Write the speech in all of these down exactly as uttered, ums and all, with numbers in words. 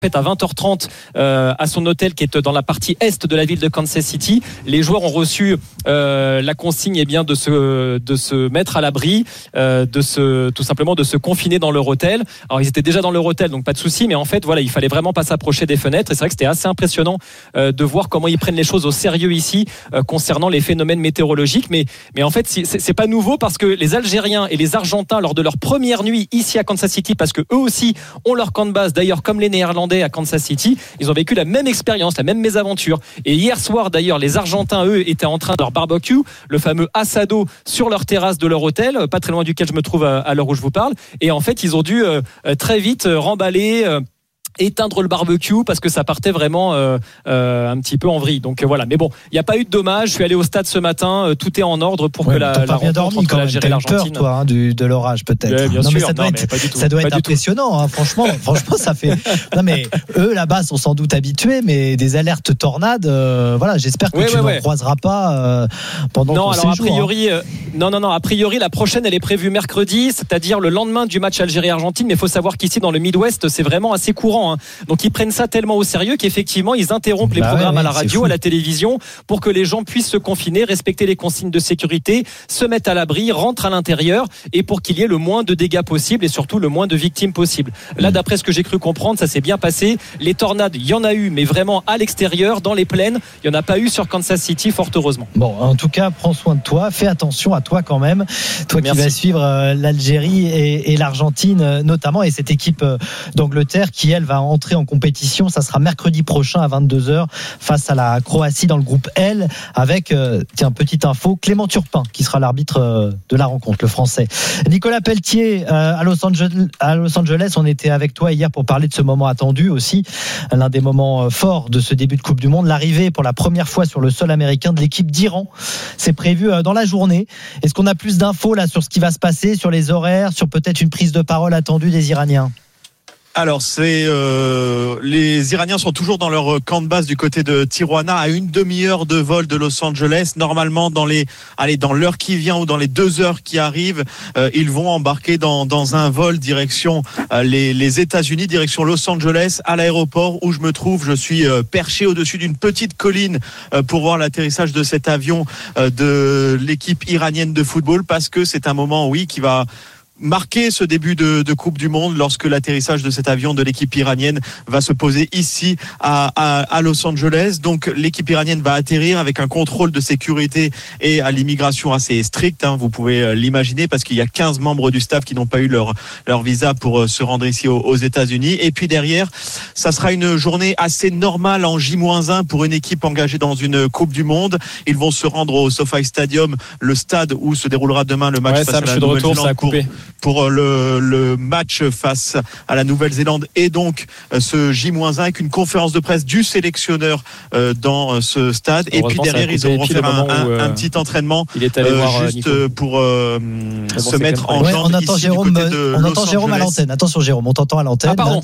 fait à vingt heures trente euh, à son hôtel qui est dans la partie est de la ville de Kansas City. Les joueurs ont reçu euh, la consigne eh bien, de, se, de se mettre à l'abri, euh, de se, tout simplement de se confiner dans leur hôtel. Alors ils étaient déjà dans leur hôtel, donc pas de souci, mais en fait voilà, il fallait vraiment pas s'approcher des fenêtres. Et c'est vrai que c'était assez impressionnant euh, de voir comment ils prennent les choses au sérieux ici euh, concernant les phénomènes météorologiques. Mais, mais en fait, c'est, c'est pas nouveau parce que les Algériens et les Argentins, lors de leur première nuit ici à Kansas City, parce que eux aussi ont leur camp de base, d'ailleurs comme les Néerlandais à Kansas City, ils ont vécu la même expérience, la même mésaventure. Et hier soir d'ailleurs, les Argentins eux étaient en train de leur barbecue, le fameux asado sur leur terrasse de leur hôtel, pas très loin duquel je me trouve à l'heure où je vous parle. Et en fait, ils ont dû euh, très vite euh, remballer. Euh, éteindre le barbecue parce que ça partait vraiment euh, euh, un petit peu en vrille. Donc euh, voilà, mais bon, il n'y a pas eu de dommages. Je suis allé au stade ce matin, euh, tout est en ordre pour ouais, que la, la rencontre dormi, entre l'Algérie et l'Argentine. Peur, toi, hein, du, de l'orage peut-être. Ouais, bien non, sûr, mais ça doit non, être, mais ça doit être impressionnant. Hein, franchement, franchement, ça fait. Non mais eux là-bas sont sans doute habitués, mais des alertes tornades. Euh, voilà, j'espère que ouais, tu ouais, n'en ouais. croiseras pas euh, pendant non, ton alors séjour. a priori, hein. euh, non, non, non. A priori, la prochaine, elle est prévue mercredi, c'est-à-dire le lendemain du match Algérie-Argentine. Mais il faut savoir qu'ici, dans le Midwest, c'est vraiment assez courant. Hein. Donc ils prennent ça tellement au sérieux qu'effectivement ils interrompent les bah programmes ouais, à la radio, à la télévision pour que les gens puissent se confiner, respecter les consignes de sécurité, se mettre à l'abri, rentrent à l'intérieur et pour qu'il y ait le moins de dégâts possible et surtout le moins de victimes possible. Là d'après ce que j'ai cru comprendre, ça s'est bien passé. Les tornades, il y en a eu mais vraiment à l'extérieur, dans les plaines. Il n'y en a pas eu sur Kansas City, fort heureusement. Bon, en tout cas, prends soin de toi, fais attention à toi quand même. Toi Merci. Qui vas suivre euh, l'Algérie et, et l'Argentine euh, notamment et cette équipe euh, d'Angleterre qui elle va entrer en compétition. Ça sera mercredi prochain à vingt-deux heures face à la Croatie dans le groupe L avec, euh, tiens, petite info, Clément Turpin qui sera l'arbitre euh, de la rencontre, le français. Nicolas Pelletier euh, à, Los Angeles, à Los Angeles, on était avec toi hier pour parler de ce moment attendu aussi, l'un des moments forts de ce début de Coupe du Monde, l'arrivée pour la première fois sur le sol américain de l'équipe d'Iran. C'est prévu euh, dans la journée. Est-ce qu'on a plus d'infos là sur ce qui va se passer, sur les horaires, sur peut-être une prise de parole attendue des Iraniens ? Alors, c'est euh, les Iraniens sont toujours dans leur camp de base du côté de Tijuana, à une demi-heure de vol de Los Angeles. Normalement, dans les, allez, dans l'heure qui vient ou dans les deux heures qui arrivent, euh, ils vont embarquer dans dans un vol direction euh, les les États-Unis, direction Los Angeles, à l'aéroport où je me trouve. Je suis euh, perché au-dessus d'une petite colline euh, pour voir l'atterrissage de cet avion euh, de l'équipe iranienne de football, parce que c'est un moment, oui, qui va marquer ce début de, de Coupe du Monde lorsque l'atterrissage de cet avion de l'équipe iranienne va se poser ici à, à, à Los Angeles. Donc l'équipe iranienne va atterrir avec un contrôle de sécurité et à l'immigration assez strict, hein, vous pouvez l'imaginer, parce qu'il y a quinze membres du staff qui n'ont pas eu leur, leur visa pour se rendre ici aux, aux États-Unis. Et puis derrière, ça sera une journée assez normale en J moins un pour une équipe engagée dans une Coupe du Monde. Ils vont se rendre au SoFi Stadium, le stade où se déroulera demain le match ouais, face ça, à la Nouvelle-Zélande pour, pour le, le match face à la Nouvelle-Zélande, et donc ce J moins un avec une conférence de presse du sélectionneur euh, dans ce stade. Et puis derrière, ils auront fait un, un, euh, un petit entraînement il est allé euh, voir, juste Nico. pour euh, bon, se mettre en ouais, jambe. On entend ici Jérôme, du côté de on Los entend Jérôme Angeles. à l'antenne. Attention Jérôme, on t'entend à l'antenne. Ah pardon.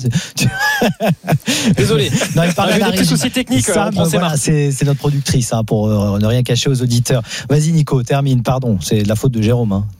Désolé. Non, il parlait ah, des petits soucis techniques. Sam, on voilà, c'est, c'est notre productrice, hein, pour euh, ne rien cacher aux auditeurs. Vas-y Nico, termine. Pardon, c'est de la faute de Jérôme. Hein.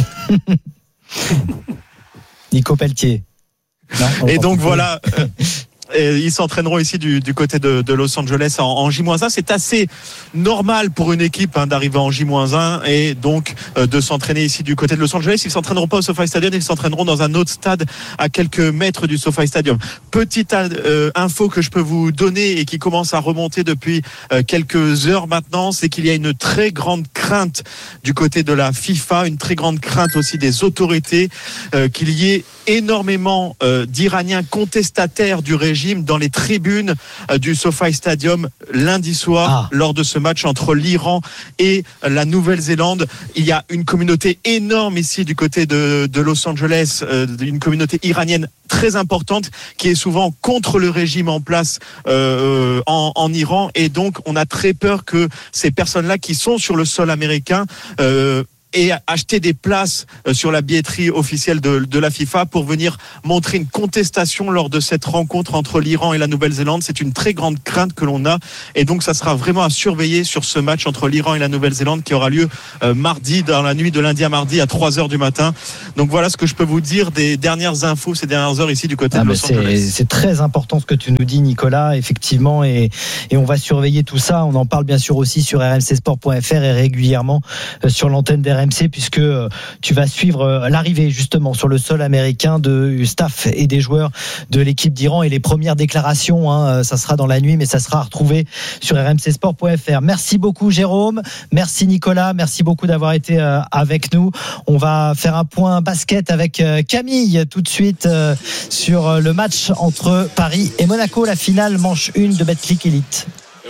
Nico Pelletier. Non, et donc voilà. Et ils s'entraîneront ici du, du côté de, de Los Angeles en, en J moins un. C'est assez normal pour une équipe hein, d'arriver en J moins un et donc euh, de s'entraîner ici du côté de Los Angeles. Ils s'entraîneront pas au SoFi Stadium, ils s'entraîneront dans un autre stade à quelques mètres du SoFi Stadium. Petite euh, info que je peux vous donner et qui commence à remonter depuis euh, quelques heures maintenant, c'est qu'il y a une très grande crainte du côté de la FIFA, une très grande crainte aussi des autorités, euh, qu'il y ait énormément euh, d'Iraniens contestataires du régime dans les tribunes du SoFi Stadium lundi soir ah. lors de ce match entre l'Iran et la Nouvelle-Zélande. Il y a une communauté énorme ici du côté de, de Los Angeles, euh, une communauté iranienne très importante qui est souvent contre le régime en place euh, en, en Iran, et donc on a très peur que ces personnes-là qui sont sur le sol américain euh, et acheter des places sur la billetterie officielle de, de la FIFA pour venir montrer une contestation lors de cette rencontre entre l'Iran et la Nouvelle-Zélande. C'est une très grande crainte que l'on a et donc ça sera vraiment à surveiller sur ce match entre l'Iran et la Nouvelle-Zélande qui aura lieu euh, mardi, dans la nuit de lundi à mardi à trois heures du matin. Donc voilà ce que je peux vous dire des dernières infos ces dernières heures ici du côté ah de Los c'est, Angeles. C'est très important ce que tu nous dis, Nicolas, effectivement, et, et on va surveiller tout ça. On en parle bien sûr aussi sur r m c sport point f r et régulièrement euh, sur l'antenne d'R M C, puisque euh, tu vas suivre euh, l'arrivée justement sur le sol américain de staff et des joueurs de l'équipe d'Iran et les premières déclarations. Hein, ça sera dans la nuit, mais ça sera retrouvé sur r m c sport point f r. Merci beaucoup, Jérôme. Merci, Nicolas. Merci beaucoup d'avoir été euh, avec nous. On va faire un point basket avec euh, Camille tout de suite euh, sur le match entre Paris et Monaco, la finale manche un de Betclic Elite.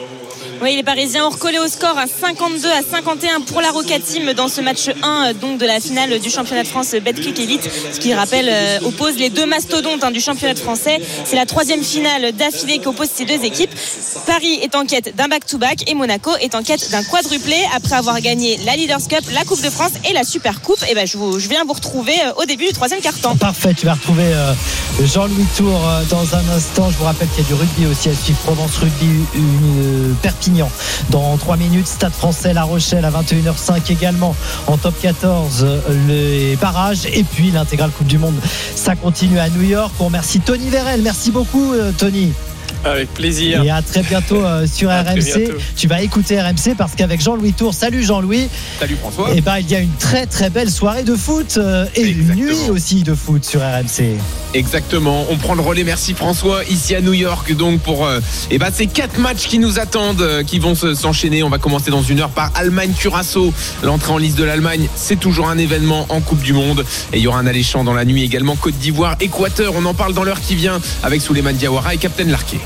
Oui, les Parisiens ont recollé au score à cinquante-deux à cinquante et un pour la Roca Team dans ce match un donc de la finale du championnat de France Betclic Elite, ce qui rappelle euh, oppose les deux mastodontes hein, du championnat français. C'est la troisième finale d'affilée qui oppose ces deux équipes. Paris est en quête d'un back-to-back et Monaco est en quête d'un quadruplé après avoir gagné la Leaders Cup, la Coupe de France et la Super Coupe. Et ben je, vous, je viens vous retrouver euh, au début du troisième quart-temps. Parfait, tu vas retrouver euh, Jean-Louis Tour euh, dans un instant. Je vous rappelle qu'il y a du rugby aussi à suivre, Provence Rugby une, euh, Perpignan dans trois minutes, Stade Français La Rochelle à vingt et une heures cinq également en top quatorze, les barrages et puis l'intégrale Coupe du Monde, ça continue à New York. On remercie Tony Vérel, merci beaucoup Tony. Avec plaisir. Et à très bientôt euh, sur à R M C. Tu vas écouter R M C parce qu'avec Jean-Louis Tour, salut Jean-Louis. Salut François. Et ben il y a une très très belle soirée de foot euh, et Exactement. Une nuit aussi de foot sur R M C. Exactement. On prend le relais. Merci François. Ici à New York, donc pour euh, et ben ces quatre matchs qui nous attendent, euh, qui vont se, s'enchaîner. On va commencer dans une heure par Allemagne-Curaçao. L'entrée en liste de l'Allemagne, c'est toujours un événement en Coupe du Monde. Et il y aura un alléchant dans la nuit également. Côte d'Ivoire-Équateur. On en parle dans l'heure qui vient avec Souleymane Diawara et Captain Larquet.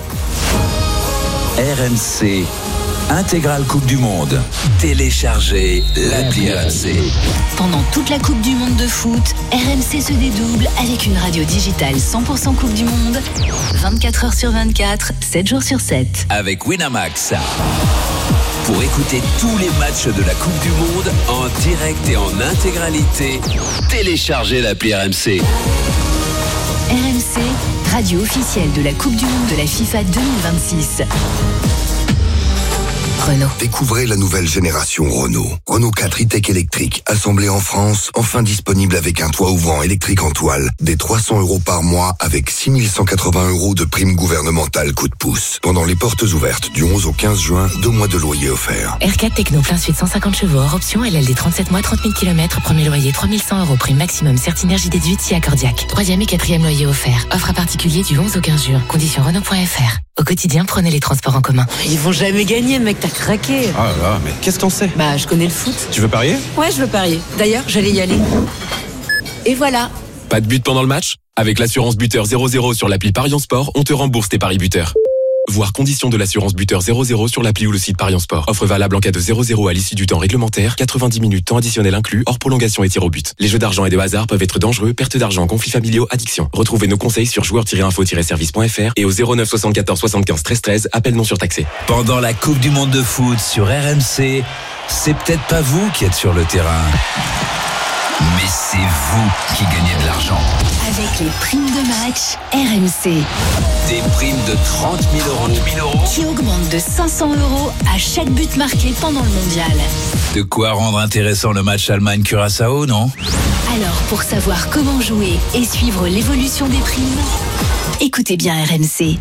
R M C, intégrale Coupe du Monde. Téléchargez l'appli R M C. Pendant toute la Coupe du Monde de foot, R M C se dédouble avec une radio digitale cent pour cent Coupe du Monde, vingt-quatre heures sur vingt-quatre, sept jours sur sept. Avec Winamax. Pour écouter tous les matchs de la Coupe du Monde en direct et en intégralité, téléchargez l'appli R M C. R M C, radio officielle de la Coupe du Monde de la FIFA deux mille vingt-six. Renault. Découvrez la nouvelle génération Renault. Renault quatre e-tech électrique, assemblé en France, enfin disponible avec un toit ouvrant électrique en toile, des trois cents euros par mois avec six mille cent quatre-vingts euros de prime gouvernementale coup de pouce. Pendant les portes ouvertes du onze au quinze juin, deux mois de loyer offerts. R quatre Techno, plein suite cent cinquante chevaux, hors option, L L D trente-sept mois, trente mille kilomètres, premier loyer trois mille cent euros, prime maximum, Certinergie déduite si accordiaque. Troisième et quatrième loyer offert. Offre à particulier du onze au quinze juin. Conditions Renault point F R. Au quotidien, prenez les transports en commun. Ils vont jamais gagner, mec, t'as craqué. Ah là là, mais qu'est-ce qu'on sait? Bah, je connais le foot. Tu veux parier? Ouais, je veux parier. D'ailleurs, j'allais y aller. Et voilà. Pas de but pendant le match? Avec l'assurance buteur zéro zéro sur l'appli Parions Sport, on te rembourse tes paris buteurs. Voir conditions de l'assurance buteur zéro zéro sur l'appli ou le site Parions Sport. Offre valable en cas de zéro zéro à l'issue du temps réglementaire, quatre-vingt-dix minutes temps additionnel inclus, hors prolongation et tir au but. Les jeux d'argent et de hasard peuvent être dangereux, perte d'argent, conflits familiaux, addiction. Retrouvez nos conseils sur joueurs tiret info tiret service point f r et au zéro neuf soixante-quatorze soixante-quinze treize treize, appel non surtaxé. Pendant la Coupe du Monde de foot sur R M C, c'est peut-être pas vous qui êtes sur le terrain, mais c'est vous qui gagnez de l'argent. Avec les primes de match R M C. Des primes de trente mille euros qui augmentent de cinq cents euros à chaque but marqué pendant le mondial. De quoi rendre intéressant le match Allemagne-Curaçao, non? Alors, pour savoir comment jouer et suivre l'évolution des primes, écoutez bien R M C.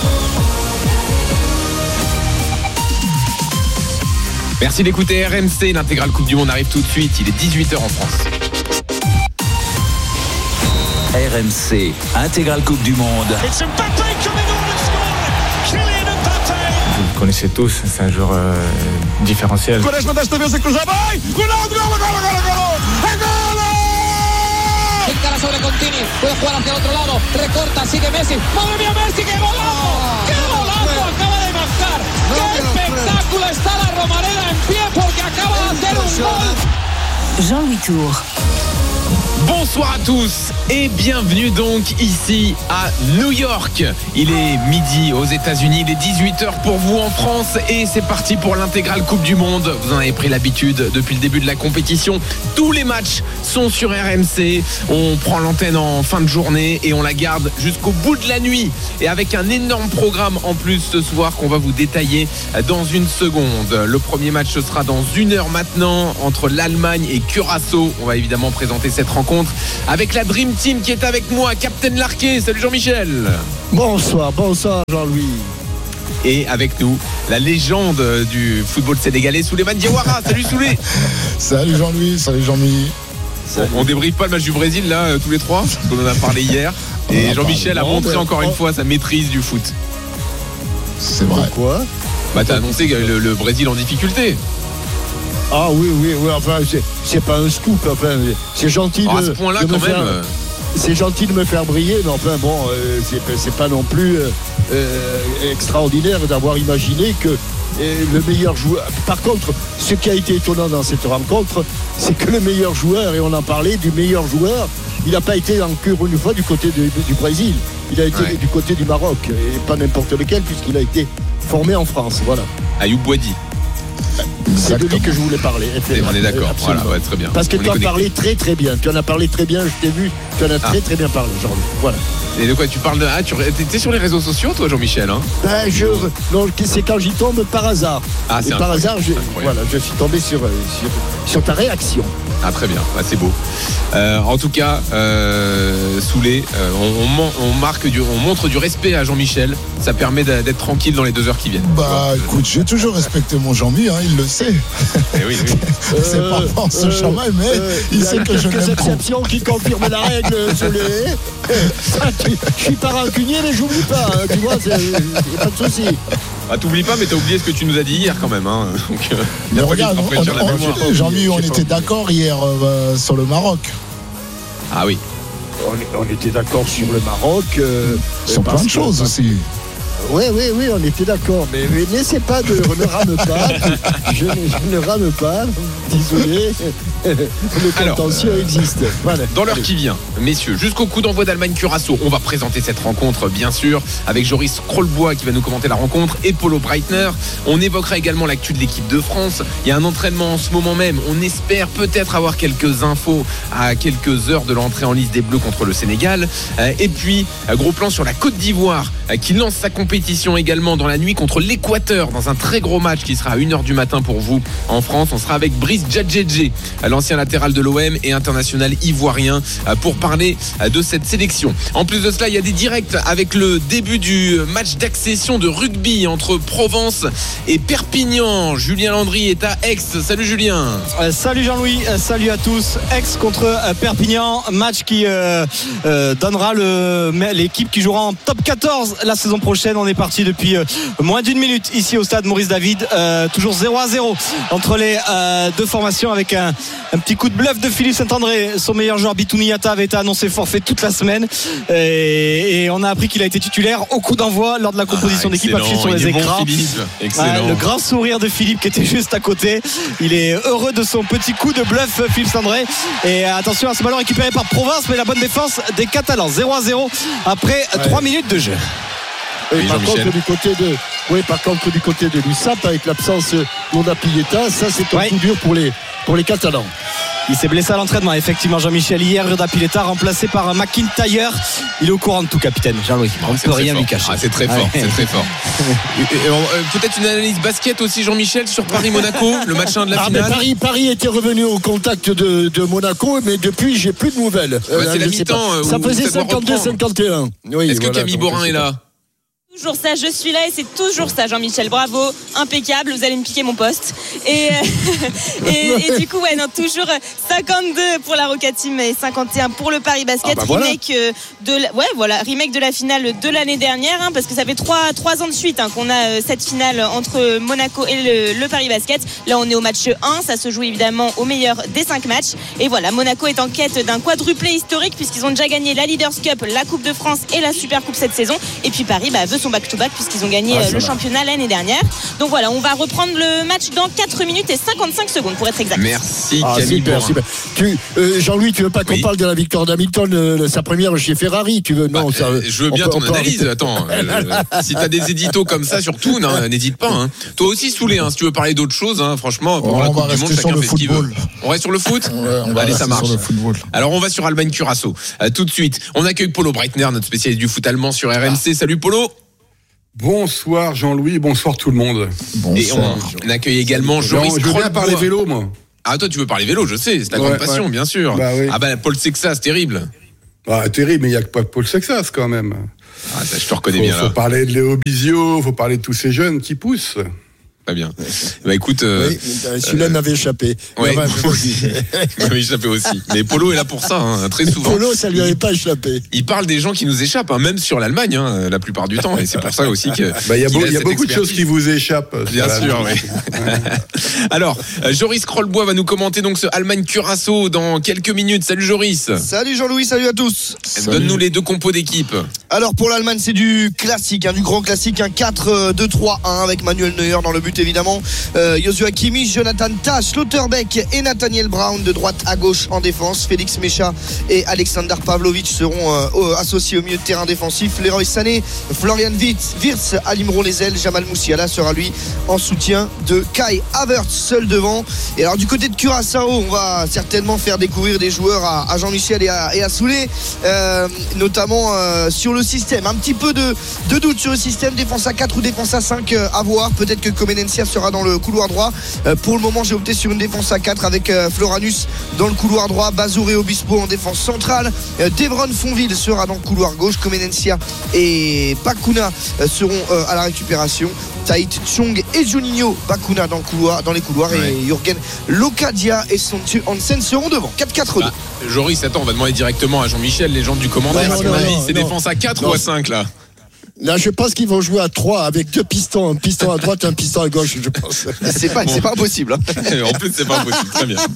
Merci d'écouter R M C. L'intégrale Coupe du Monde arrive tout de suite. Il est dix-huit heures en France. R M C, intégrale Coupe du Monde. Vous le connaissez tous, c'est un joueur euh, différentiel. Encara sobre Contini, puede jugar hacia el otro lado, recorta, sigue Messi. ¡Madre mía, Messi, qué golazo! ¡Qué golazo acaba de marcar! ¡Qué espectáculo! Está la Romareda en pie porque acaba de hacer un gol. Jean-Louis Tour. Bonsoir à tous. Et bienvenue donc ici à New York. Il est midi aux États-Unis, il est dix-huit heures pour vous en France et c'est parti pour l'intégrale Coupe du Monde. Vous en avez pris l'habitude depuis le début de la compétition. Tous les matchs sont sur R M C. On prend l'antenne en fin de journée et on la garde jusqu'au bout de la nuit. Et avec un énorme programme en plus ce soir qu'on va vous détailler dans une seconde. Le premier match ce sera dans une heure maintenant entre l'Allemagne et Curaçao. On va évidemment présenter cette rencontre avec la Dream Team qui est avec moi, Captain Larquet. Salut Jean-Michel. Bonsoir, bonsoir Jean-Louis. Et avec nous, la légende du football sénégalais, Souleymane Diawara. Salut Soulé. Salut Jean-Louis, salut Jean-Mi. On, on débriefe pas le match du Brésil là, tous les trois, parce qu'on en a parlé hier. Et Jean-Michel a montré encore une fois sa maîtrise du foot. C'est vrai. Quoi ? Bah t'as annoncé le, le Brésil en difficulté. Ah oui, oui, oui, enfin, c'est, c'est pas un scoop, enfin, c'est gentil de, à ce point-là, de quand me même. faire, c'est gentil de me faire briller, mais enfin, bon, euh, c'est, c'est pas non plus euh, euh, extraordinaire d'avoir imaginé que euh, le meilleur joueur. Par contre, ce qui a été étonnant dans cette rencontre, c'est que le meilleur joueur, et on en parlait, du meilleur joueur, il n'a pas été encore une fois du côté de, de, du Brésil, il a été ouais. du côté du Maroc, et pas n'importe lequel, puisqu'il a été formé en France, voilà. Ayoub Boadi. C'est de lui que je voulais parler. On est d'accord, voilà, ouais, très bien. Parce que tu as parlé très très bien. Tu en as parlé très bien, je t'ai vu. Tu en as ah. très très bien parlé, Jean-Louis. Voilà. Et de quoi tu parles de... Ah, tu étais sur les réseaux sociaux, toi, Jean-Michel, hein? Ben, je... Non, c'est quand j'y tombe par hasard. Ah, c'est Et par hasard, je... Voilà, je suis tombé sur, sur, sur ta réaction. Ah, très bien, ah, c'est beau. Euh, en tout cas, euh, Soulé, euh, on, on, on, marque du, on montre du respect à Jean-Michel. Ça permet d'être tranquille dans les deux heures qui viennent. Bah, écoute, j'ai toujours respecté mon Jean-Mi, hein, il le sait. Et oui, oui. C'est euh, pas pour ce euh, chemin, mais euh, il sait que je l'aime. Quelques exceptions qui confirment la règle, Soulé. Je suis pas rancunier, mais j'oublie pas. Hein, tu vois, c'est, y a pas de souci. Ah, t'oublies pas, mais t'as oublié ce que tu nous as dit hier quand même. Hein. Donc, euh, mais regarde, on, on, Jean-Mi, on était d'accord hier euh, sur le Maroc. Ah oui. On, on était d'accord sur le Maroc. Euh, sur plein de choses que, aussi. Oui, oui, oui, on était d'accord. Mais, mais n'essaie pas de. Ne rame pas. Je, je ne rame pas. Désolé. Le contentieux euh, existe. Voilà. Dans l'heure qui vient, messieurs, jusqu'au coup d'envoi d'Allemagne-Curaçao, on va présenter cette rencontre, bien sûr, avec Joris Krolbois qui va nous commenter la rencontre et Polo Breitner. On évoquera également l'actu de l'équipe de France. Il y a un entraînement en ce moment même. On espère peut-être avoir quelques infos à quelques heures de l'entrée en liste des Bleus contre le Sénégal. Et puis, gros plan sur la Côte d'Ivoire qui lance sa compétition également dans la nuit contre l'Équateur dans un très gros match qui sera à une heure du matin pour vous en France. On sera avec Brice Djadjedje, l'ancien latéral de l'O M et international ivoirien, pour parler de cette sélection. En plus de cela, il y a des directs avec le début du match d'accession de rugby entre Provence et Perpignan. Julien Landry est à Aix. Salut Julien. Euh, salut Jean-Louis, euh, salut à tous. Aix contre euh, Perpignan, match qui euh, euh, donnera le, l'équipe qui jouera en top quatorze la saison prochaine. On est parti depuis euh, moins d'une minute ici au stade Maurice David, euh, toujours zéro à zéro entre les euh, deux formations, avec un, un petit coup de bluff de Philippe Saint-André. Son meilleur joueur Bitouni Yata avait été annoncé forfait toute la semaine et, et on a appris qu'il a été titulaire au coup d'envoi lors de la composition ah, d'équipe affichée sur les écrans. Bon, ah, le grand sourire de Philippe qui était juste à côté. Il est heureux de son petit coup de bluff, Philippe Saint-André. Et attention à ce ballon récupéré par Provence, mais la bonne défense des Catalans. zéro à zéro après ouais. trois minutes de jeu. Et oui, par contre du côté de oui par contre du côté de l'U S A P, avec l'absence de Mona Pieta, ça c'est un ouais. coup dur pour les pour les Catalans. Il s'est blessé à l'entraînement, effectivement, Jean-Michel, hier. Ryoda Pileta remplacé par McIntyre. Il est au courant de tout, capitaine Jean-Louis. On ne peut rien fort. lui cacher. Ah, c'est très fort, ouais. c'est très fort. et, et, euh, peut-être une analyse basket aussi, Jean-Michel, sur Paris-Monaco, le match un de la ah, finale. Paris, Paris était revenu au contact de, de Monaco, mais depuis, j'ai plus de nouvelles. Bah, euh, c'est la mi-temps. Ça faisait cinquante-deux cinquante et un. Oui, Est-ce voilà, que Camille Borin est là? Toujours ça, je suis là et c'est toujours ça, Jean-Michel. Bravo, impeccable. Vous allez me piquer mon poste. Et, et, et du coup, ouais, non, toujours cinquante-deux pour la Roca Team et cinquante et un pour le Paris Basket. Ah bah voilà. Remake de, la, ouais, voilà, remake de la finale de l'année dernière, hein, parce que ça fait trois, trois ans de suite hein, qu'on a euh, cette finale entre Monaco et le, le Paris Basket. Là, on est au match un. Ça se joue évidemment au meilleur des cinq matchs. Et voilà, Monaco est en quête d'un quadruplé historique puisqu'ils ont déjà gagné la Leaders Cup, la Coupe de France et la Super Coupe cette saison. Et puis Paris bah, veut son back-to-back puisqu'ils ont gagné ah, le va. championnat l'année dernière. Donc voilà, on va reprendre le match dans quatre minutes et cinquante-cinq secondes pour être exact. Merci ah, Camille. Super, super. Tu, euh, Jean-Louis, tu veux pas qu'on oui. parle de la victoire d'Hamilton, euh, sa première chez Ferrari, tu veux non bah, ça, je veux bien ton analyse. Attends, euh, si t'as des éditos comme ça, surtout, non, n'hésite pas. Hein. Toi aussi, Soulé, hein, si tu veux parler d'autre chose, hein, franchement, pendant oh, la Coupe du Monde, chacun fait ce qu'il veut. On reste sur le foot. Ouais, on va Allez, ça marche. Sur le football. Alors, on va sur Allemagne Curaçao. Euh, tout de suite, on accueille Polo Breitner, notre spécialiste du foot allemand sur R M C. Salut Polo. Bonsoir Jean-Louis, bonsoir tout le monde. Bonsoir. Et on, on accueille également Joris. Je veux bien parler vélo, moi. Ah, toi, tu veux parler vélo, je sais, c'est ta ouais, grande passion, ouais. bien sûr. Bah, oui. Ah, bah, Paul Sexas, terrible. Ah, terrible, mais il n'y a que pas Paul Sexas, quand même. Ah, ça, je te reconnais faut, bien, là. Faut parler de Léo Bizio, faut parler de tous ces jeunes qui poussent. Très bien. Bah écoute, euh, oui, celui-là euh, m'avait échappé. Ouais, il m'avait échappé aussi. Mais Polo est là pour ça, hein, très souvent. Polo, ça lui avait il, pas échappé. Il parle des gens qui nous échappent, hein, même sur l'Allemagne, hein, la plupart du temps, et c'est pour ça aussi que. Bah il y a, beau, y a beaucoup expertise. de choses qui vous échappent. Bien sûr, oui. Alors, Joris Krollbois va nous commenter donc ce Allemagne Curaçao dans quelques minutes. Salut Joris. Salut Jean-Louis, salut à tous. Donne-nous les deux compos d'équipe. Alors pour l'Allemagne, c'est du classique, hein, du grand classique, un quatre deux trois un avec Manuel Neuer dans le but évidemment. Euh, Joshua Kimmich, Jonathan Tah, Schlotterbeck et Nathaniel Brown de droite à gauche en défense. Félix Mecha et Alexander Pavlovic seront euh, associés au milieu de terrain défensif. Leroy Sané, Florian Wirtz alimeront les ailes. Jamal Musiala sera lui en soutien de Kai Havertz seul devant. Et alors du côté de Curaçao, on va certainement faire découvrir des joueurs à, à Jean-Michel et à, et à Soulé, euh, notamment euh, sur le système. Un petit peu de, de doute sur le système, défense à quatre ou défense à cinq euh, à voir. Peut-être que Comenencia sera dans le couloir droit. Euh, pour le moment, j'ai opté sur une défense à quatre avec euh, Floranus dans le couloir droit, Bazour et Obispo en défense centrale. Euh, Devron Fonville sera dans le couloir gauche. Comenencia et Bakuna euh, seront euh, à la récupération. Tait Chong et Juninho Bakuna dans, le couloir, dans les couloirs ouais. et Jürgen Locadia et Sontu Hansen seront devant. quatre quatre deux. Bah, Joris, attends, on va demander directement à Jean-Michel, légende du commentaire. Non, non, non, non, c'est non. défense à quatre non. ou à cinq là? Là, je pense qu'ils vont jouer à trois avec deux pistons, un piston à droite et un piston à gauche, je pense. C'est pas, bon. c'est pas impossible. Hein. En plus, c'est pas impossible. Très bien.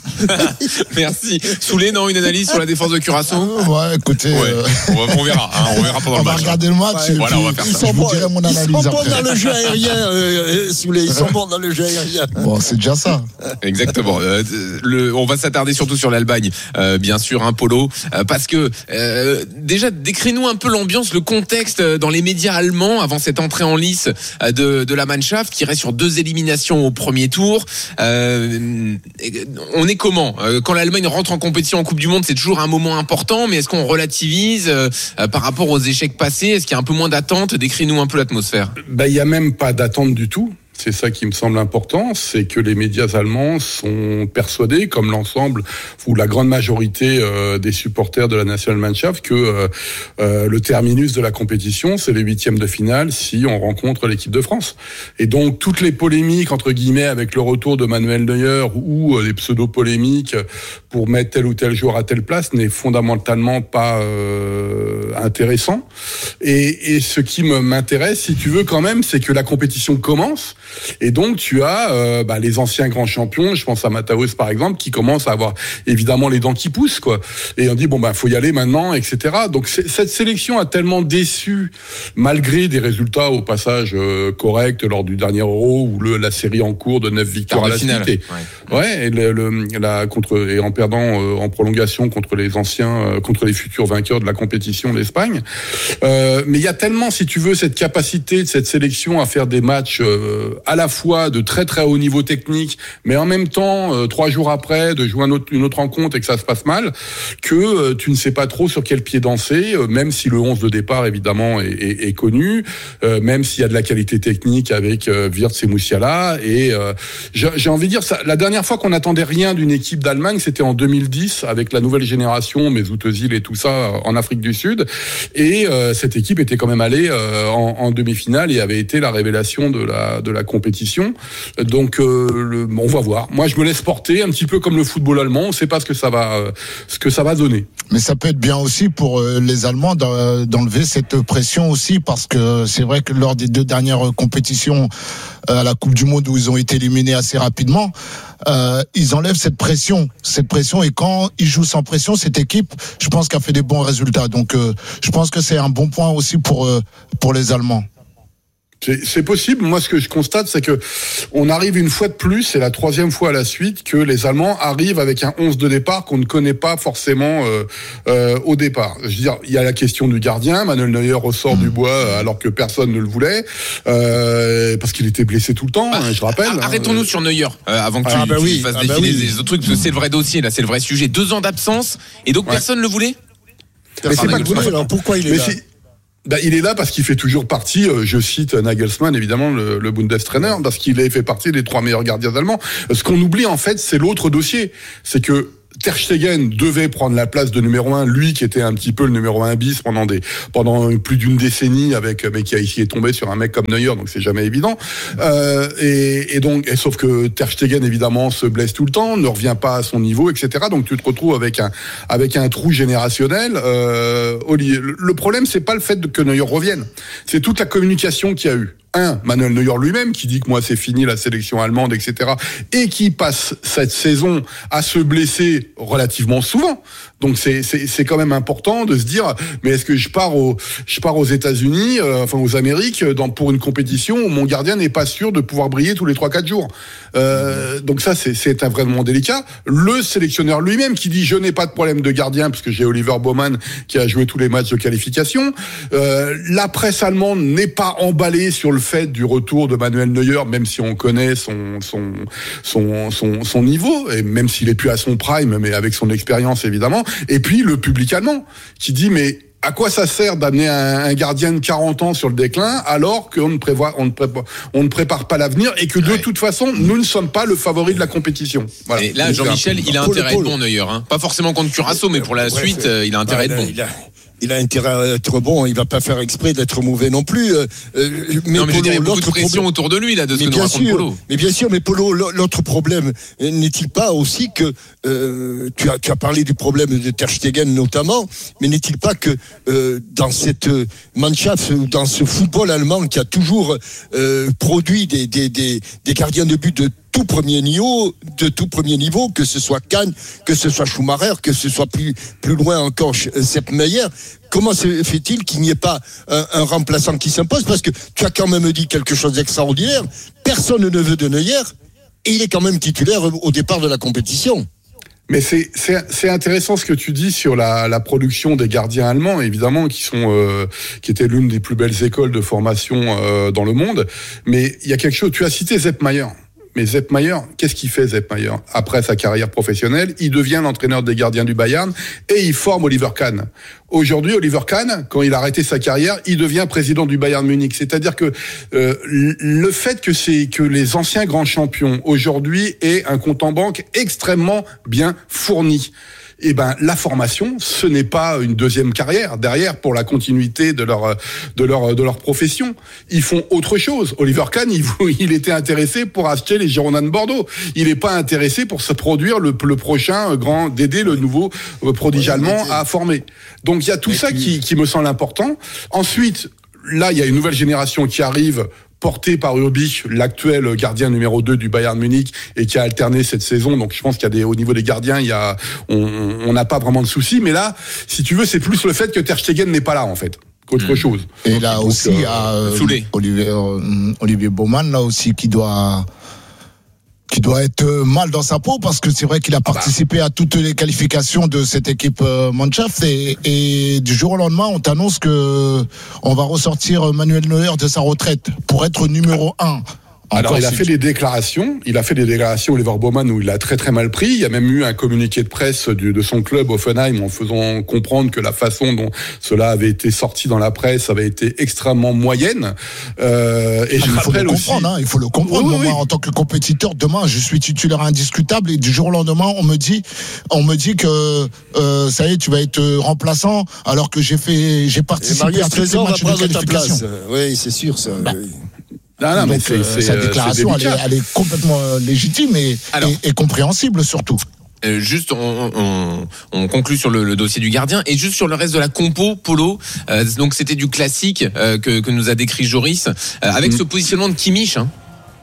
Merci. Soulé, non, une analyse sur la défense de Curaçao? Ouais, écoutez. Ouais. Euh... On, va, on verra. Hein, on verra pendant on le match. On va regarder le match. Ouais, voilà, on va faire ils ça. Sont bons, mon ils sont bons après. dans le jeu aérien, euh, Soulé. Ils sont bons dans le jeu aérien. Bon, c'est déjà ça. Exactement. Euh, le, on va s'attarder surtout sur l'Allemagne, euh, bien sûr, un hein, Polo, euh, parce que euh, déjà, décris-nous un peu l'ambiance, le contexte dans les médias allemands avant cette entrée en lice de, de la Mannschaft qui reste sur deux éliminations au premier tour. Euh, on est comment? Quand l'Allemagne rentre en compétition en Coupe du Monde, c'est toujours un moment important, mais est-ce qu'on relativise euh, par rapport aux échecs passés? Est-ce qu'il y a un peu moins d'attente? Décris-nous un peu l'atmosphère. Ben, il n'y a même pas d'attente du tout. C'est ça qui me semble important, c'est que les médias allemands sont persuadés, comme l'ensemble ou la grande majorité euh, des supporters de la Nationalmannschaft, que euh, euh, le terminus de la compétition, c'est les huitièmes de finale si on rencontre l'équipe de France. Et donc toutes les polémiques entre guillemets avec le retour de Manuel Neuer ou euh, les pseudo-polémiques pour mettre tel ou tel joueur à telle place n'est fondamentalement pas euh, intéressant. Et, et ce qui me, m'intéresse, si tu veux quand même, c'est que la compétition commence. Et donc tu as euh, bah, les anciens grands champions, je pense à Matthäus par exemple, qui commencent à avoir évidemment les dents qui poussent, quoi. Et on dit bon bah faut y aller maintenant, et cetera. Donc cette sélection a tellement déçu, malgré des résultats au passage euh, corrects lors du dernier Euro ou le, la série en cours de neuf victoires à la suite. Et, ouais. ouais, et le, le, la contre et en perdant euh, en prolongation contre les anciens, euh, contre les futurs vainqueurs de la compétition, l'Espagne. Euh, mais il y a tellement, si tu veux, cette capacité de cette sélection à faire des matchs euh, à la fois de très très haut niveau technique, mais en même temps, euh, trois jours après, de jouer un autre, une autre rencontre et que ça se passe mal, que euh, tu ne sais pas trop sur quel pied danser, euh, même si le onze de départ, évidemment, est, est, est connu, euh, même s'il y a de la qualité technique avec euh, Wirtz et Musiala. Et euh, j'ai, j'ai envie de dire, ça, la dernière fois qu'on n'attendait rien d'une équipe d'Allemagne, c'était en deux mille dix, avec la nouvelle génération, Mesut Özil et tout ça, en Afrique du Sud. Et euh, cette équipe était quand même allée euh, en, en demi-finale et avait été la révélation de la, de la compétition. Donc euh, le, on va voir. Moi je me laisse porter un petit peu comme le football allemand, on ne sait pas ce que ça va euh, ce que ça va donner. Mais ça peut être bien aussi pour euh, les Allemands d'enlever cette pression aussi, parce que c'est vrai que lors des deux dernières compétitions euh, à la Coupe du Monde où ils ont été éliminés assez rapidement, euh, ils enlèvent cette pression, cette pression et quand ils jouent sans pression, cette équipe, je pense qu'elle fait des bons résultats. Donc euh, je pense que c'est un bon point aussi pour euh, pour les Allemands. C'est, c'est possible. Moi, ce que je constate, c'est que on arrive une fois de plus, c'est la troisième fois à la suite que les Allemands arrivent avec un onze de départ qu'on ne connaît pas forcément euh, euh, au départ. Je veux dire, il y a la question du gardien. Manuel Neuer ressort mmh. du bois alors que personne ne le voulait euh, parce qu'il était blessé tout le temps. Bah, hein, je rappelle. Arrêtons-nous hein, sur Neuer euh, avant que ah, tu, bah tu oui. fasses ah, défiler bah oui. les autres trucs. Parce que c'est le vrai dossier là, c'est le vrai sujet. Deux ans d'absence et donc ouais. personne ne le voulait. Mais c'est pas cool. Alors pourquoi il est Mais là c'est... Bah, il est là parce qu'il fait toujours partie, euh, je cite Nagelsmann, évidemment, le, le Bundestrainer, parce qu'il a fait partie des trois meilleurs gardiens allemands. Ce qu'on oublie, en fait, c'est l'autre dossier. C'est que Ter Stegen devait prendre la place de numéro un, lui qui était un petit peu le numéro un bis pendant des pendant plus d'une décennie, avec mais qui a ici est tombé sur un mec comme Neuer, donc c'est jamais évident. Euh, et, et donc, et sauf que Ter Stegen évidemment se blesse tout le temps, ne revient pas à son niveau, et cetera. Donc tu te retrouves avec un avec un trou générationnel. Euh, le problème, c'est pas le fait que Neuer revienne, c'est toute la communication qu'il y a eu. Un, Manuel Neuer lui-même qui dit que moi c'est fini la sélection allemande, et cetera. Et qui passe cette saison à se blesser relativement souvent. Donc c'est c'est c'est quand même important de se dire mais est-ce que je pars au je pars aux États-Unis, euh, enfin aux Amériques dans pour une compétition où mon gardien n'est pas sûr de pouvoir briller tous les trois quatre jours. Euh, donc ça c'est c'est un vraiment délicat. Le sélectionneur lui-même qui dit je n'ai pas de problème de gardien parce que j'ai Oliver Baumann qui a joué tous les matchs de qualification. Euh, la presse allemande n'est pas emballée sur le fait du retour de Manuel Neuer, même si on connaît son son son son, son niveau et même s'il est plus à son prime, mais avec son expérience évidemment. Et puis le public allemand qui dit mais à quoi ça sert d'amener un, un gardien de quarante ans sur le déclin alors qu'on ne prévoit, on ne prépare, on ne prépare pas l'avenir et que de ouais. toute façon nous ne sommes pas le favori de la compétition. Voilà. Et là, Jean-Michel, il a intérêt à être bon Neuer, hein. Pas forcément contre Curaçao, mais pour la ouais, suite, euh, il a intérêt à être bon. Il a... Il a intérêt à être bon, il va pas faire exprès d'être mauvais non plus. Euh, mais non, mais Polo, il y a beaucoup de pression problème... autour de lui là, de ce mais que nous raconte sûr, Polo. Mais bien sûr, mais Polo, l'autre problème n'est-il pas aussi que euh, tu as tu as parlé du problème de Ter Stegen notamment, mais n'est-il pas que euh, dans cette Mannschaft, dans ce football allemand qui a toujours euh, produit des des des des gardiens de but de tout premier niveau, de tout premier niveau, que ce soit Kahn, que ce soit Schumacher, que ce soit plus plus loin encore Sepp Maier. Comment se fait-il qu'il n'y ait pas un, un remplaçant qui s'impose? Parce que tu as quand même dit quelque chose d'extraordinaire. Personne ne veut de Neuer et il est quand même titulaire au départ de la compétition. Mais c'est c'est c'est intéressant ce que tu dis sur la la production des gardiens allemands, évidemment, qui sont euh, qui étaient l'une des plus belles écoles de formation euh, dans le monde. Mais il y a quelque chose. Tu as cité Sepp Maier. Mais Sepp Maier, qu'est-ce qu'il fait Sepp Maier après sa carrière professionnelle? Il devient l'entraîneur des gardiens du Bayern et il forme Oliver Kahn. Aujourd'hui, Oliver Kahn, quand il a arrêté sa carrière, il devient président du Bayern Munich. C'est-à-dire que euh, le fait que c'est que les anciens grands champions aujourd'hui aient un compte en banque extrêmement bien fourni. Eh ben, la formation, ce n'est pas une deuxième carrière derrière pour la continuité de leur de leur de leur profession. Ils font autre chose. Oliver Kahn, il, il était intéressé pour acheter les Girondins de Bordeaux. Il n'est pas intéressé pour se produire le, le prochain grand, d'aider le nouveau prodige allemand à former. Donc il y a tout ça qui qui me semble important. Ensuite, là, il y a une nouvelle génération qui arrive, porté par Urbich, l'actuel gardien numéro deux du Bayern Munich et qui a alterné cette saison. Donc je pense qu'il y a des, au niveau des gardiens, il y a, on n'a pas vraiment de soucis. Mais là, si tu veux, c'est plus le fait que Ter Stegen n'est pas là, en fait, qu'autre mmh. chose. Et là donc, aussi, il y a euh, Olivier, euh, Olivier Baumann, là aussi, qui doit, qui doit être mal dans sa peau parce que c'est vrai qu'il a participé à toutes les qualifications de cette équipe euh, Mannschaft et, et du jour au lendemain on t'annonce que on va ressortir Manuel Neuer de sa retraite pour être numéro un. Alors Encore, il a fait des déclarations, il a fait des déclarations Oliver Baumann où il a très très mal pris. Il y a même eu un communiqué de presse du, de son club Hoffenheim en faisant comprendre que la façon dont cela avait été sorti dans la presse avait été extrêmement moyenne. Euh, et ah, je il faut le comprendre, hein, il faut le comprendre. Oui, oui. Moi, en tant que compétiteur, demain, je suis titulaire indiscutable et du jour au lendemain, on me dit, on me dit que euh, ça y est, tu vas être remplaçant alors que j'ai fait, j'ai participé à tous les matchs de qualification. Oui, c'est sûr ça. Bah, oui. Non, non, donc, c'est, c'est, sa déclaration, elle est, elle est complètement légitime et, Alors, et, et compréhensible surtout. Euh, juste, on, on, on conclut sur le, le dossier du gardien et juste sur le reste de la compo, Polo. Euh, donc c'était du classique euh, que, que nous a décrit Joris, euh, avec mmh. ce positionnement de Kimmich. Hein.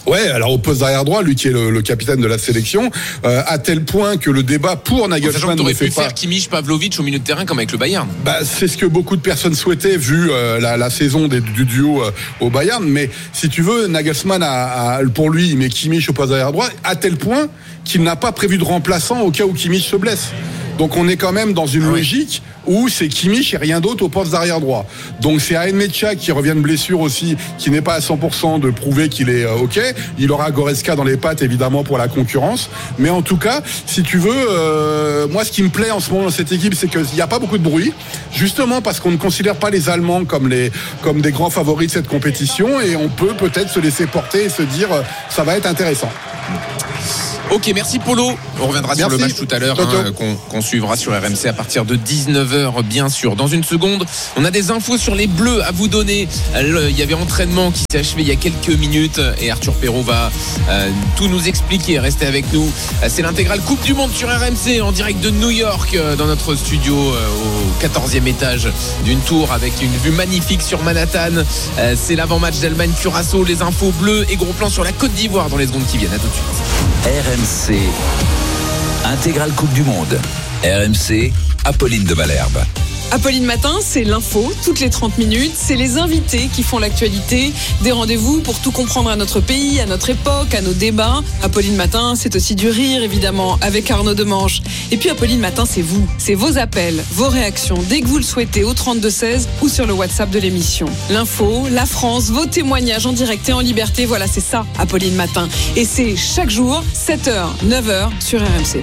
Ouais, alors au poste d'arrière droit, lui qui est le, le capitaine de la sélection, euh, à tel point que le débat pour Nagelsmann ne fait pu pas. Faire Kimmich, Pavlovic au milieu de terrain comme avec le Bayern. Bah, c'est ce que beaucoup de personnes souhaitaient vu euh, la, la saison des, du duo euh, au Bayern. Mais si tu veux, Nagelsmann a, a pour lui, il met Kimmich au poste d'arrière droit, à tel point qu'il n'a pas prévu de remplaçant au cas où Kimmich se blesse. Donc on est quand même dans une ah logique où c'est Kimmich et rien d'autre au poste d'arrière droit. Donc c'est à Nmecha qui revient de blessure aussi, qui n'est pas à cent pour cent de prouver qu'il est euh, OK. Il aura Goretzka dans les pattes évidemment pour la concurrence. Mais en tout cas, si tu veux, euh, moi ce qui me plaît en ce moment dans cette équipe, c'est qu'il n'y a pas beaucoup de bruit. Justement parce qu'on ne considère pas les Allemands comme, les, comme des grands favoris de cette compétition et on peut peut-être se laisser porter et se dire euh, ça va être intéressant. Ok, merci Polo. On reviendra merci. sur le match tout à l'heure hein, qu'on, qu'on suivra sur R M C à partir de dix-neuf heures bien sûr. Dans une seconde, on a des infos sur les Bleus à vous donner. Il y avait entraînement qui s'est achevé il y a quelques minutes et Arthur Perrault va euh, tout nous expliquer. Restez avec nous. C'est l'intégrale Coupe du Monde sur R M C en direct de New York euh, dans notre studio euh, au quatorzième étage d'une tour avec une vue magnifique sur Manhattan. Euh, c'est l'avant-match d'Allemagne-Curaçao. Les infos bleues et gros plan sur la Côte d'Ivoire dans les secondes qui viennent. À tout de suite. R M C, intégrale Coupe du Monde. R M C, Apolline de Malherbe. Apolline Matin, c'est l'info, toutes les trente minutes. C'est les invités qui font l'actualité. Des rendez-vous pour tout comprendre à notre pays, à notre époque, à nos débats. Apolline Matin, c'est aussi du rire, évidemment, avec Arnaud Demanche. Et puis Apolline Matin, c'est vous. C'est vos appels, vos réactions, dès que vous le souhaitez, au trente-deux seize ou sur le WhatsApp de l'émission. L'info, la France, vos témoignages en direct et en liberté. Voilà, c'est ça, Apolline Matin. Et c'est chaque jour, sept heures, neuf heures, sur R M C.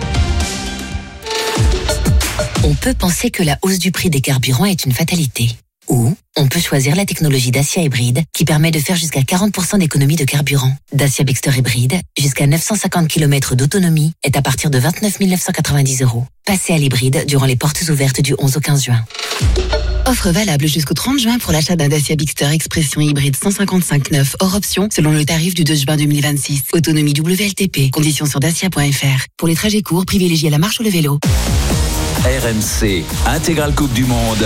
On peut penser que la hausse du prix des carburants est une fatalité. Ou on peut choisir la technologie Dacia Hybride qui permet de faire jusqu'à quarante pour cent d'économie de carburant. Dacia Bexter Hybride, jusqu'à neuf cent cinquante kilomètres d'autonomie, est à partir de vingt-neuf mille neuf cent quatre-vingt-dix euros. Passez à l'hybride durant les portes ouvertes du onze au quinze juin. Offre valable jusqu'au trente juin pour l'achat d'un Dacia Bixter Expression hybride cent cinquante-cinq neuf hors option selon le tarif du deux juin deux mille vingt-six. Autonomie W L T P. Conditions sur dacia point f r. Pour les trajets courts, privilégiez la marche ou le vélo. R M C, intégrale Coupe du Monde.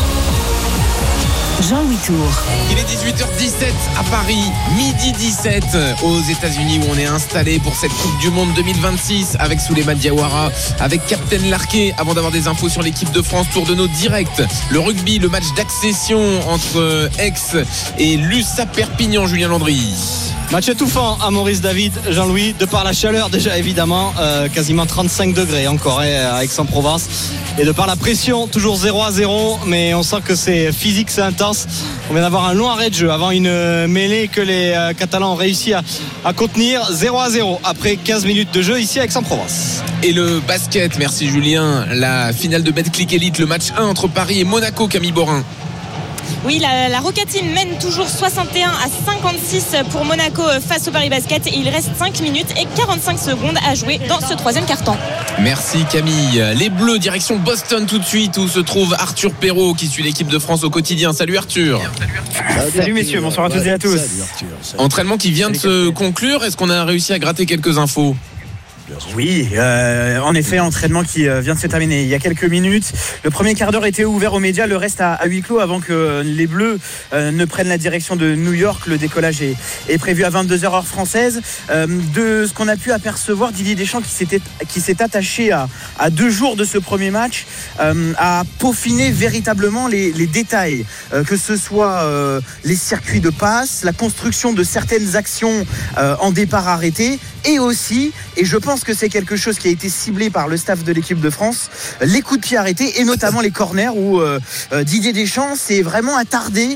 Jean-Louis Tour. Il est dix-huit heures dix-sept à Paris, midi dix-sept aux États-Unis où on est installé pour cette Coupe du Monde deux mille vingt-six avec Souleymane Diawara, avec Captain Larquet. Avant d'avoir des infos sur l'équipe de France, tour de nos directs. Le rugby, le match d'accession entre Aix et l'U S A Perpignan, Julien Landry. Match étouffant à Maurice David, Jean-Louis, de par la chaleur déjà évidemment, euh, quasiment trente-cinq degrés encore hein, à Aix-en-Provence. Et de par la pression, toujours zéro à zéro, mais on sent que c'est physique, c'est intense. On vient d'avoir un long arrêt de jeu avant une mêlée que les euh, Catalans ont réussi à, à contenir. zéro à zéro après quinze minutes de jeu ici à Aix-en-Provence. Et le basket, merci Julien, la finale de Betclic Elite, le match un entre Paris et Monaco, Camille Borin. Oui, la, la Roca Team mène toujours soixante et un à cinquante-six pour Monaco face au Paris Basket. Et il reste cinq minutes et quarante-cinq secondes à jouer dans ce troisième quart-temps. Merci Camille. Les Bleus, direction Boston tout de suite où se trouve Arthur Perrault qui suit l'équipe de France au quotidien. Salut Arthur. Salut, Salut messieurs, bonsoir à tous et à tous. Salut Arthur. Salut. Entraînement qui vient de se conclure. Est-ce qu'on a réussi à gratter quelques infos ? Oui, euh, en effet, entraînement qui euh, vient de se terminer il y a quelques minutes. Le premier quart d'heure était ouvert aux médias, le reste à, à huis clos avant que les Bleus euh, ne prennent la direction de New York. Le décollage est, est prévu à vingt-deux heures heure française. Euh, de ce qu'on a pu apercevoir, Didier Deschamps qui, s'était, qui s'est attaché à, à deux jours de ce premier match, euh, a peaufiné véritablement les, les détails, euh, que ce soit euh, les circuits de passe, la construction de certaines actions euh, en départ arrêté, et aussi, et je pense que c'est quelque chose qui a été ciblé par le staff de l'équipe de France, les coups de pied arrêtés et notamment les corners où euh, Didier Deschamps s'est vraiment attardé